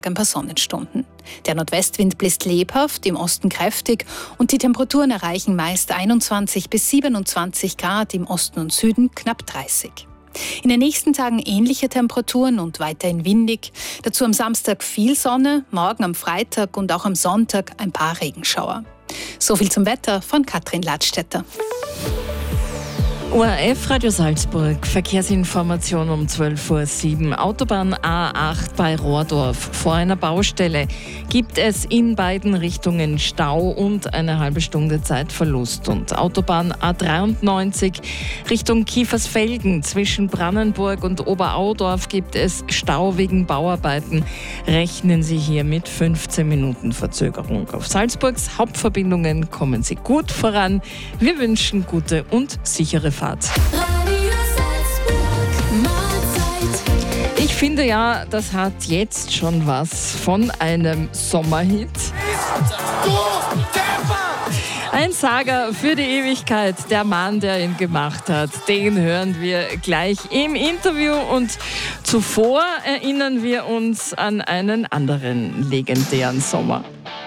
ein paar Sonnenstunden. Der Nordwestwind bläst lebhaft, im Osten kräftig und die Temperaturen erreichen meist 21 bis 27 Grad, im Osten und Süden knapp 30. In den nächsten Tagen ähnliche Temperaturen und weiterhin windig. Dazu am Samstag viel Sonne, morgen am Freitag und auch am Sonntag ein paar Regenschauer. So viel zum Wetter von Katrin Ladstätter. ORF Radio Salzburg, Verkehrsinformation um 12:07 Uhr. Autobahn A8 bei Rohrdorf. Vor einer Baustelle gibt es in beiden Richtungen Stau und eine halbe Stunde Zeitverlust. Und Autobahn A93 Richtung Kiefersfelden zwischen Brannenburg und Oberaudorf gibt es Stau wegen Bauarbeiten. Rechnen Sie hier mit 15 Minuten Verzögerung. Auf Salzburgs Hauptverbindungen kommen Sie gut voran. Wir wünschen gute und sichere Fahrt. Ich finde ja, das hat jetzt schon was von einem Sommerhit. Ein Saga für die Ewigkeit. Der Mann, der ihn gemacht hat, den hören wir gleich im Interview. Und zuvor erinnern wir uns an einen anderen legendären Sommer.